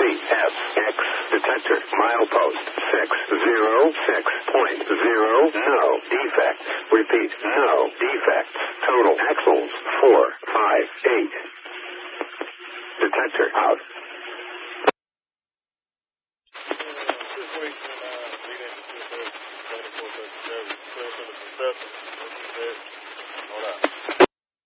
AFX detector. Milepost 606.0. No defects. Repeat, no defects. Total axles 458. Detector out. Just waiting on lead into the clear for the professor.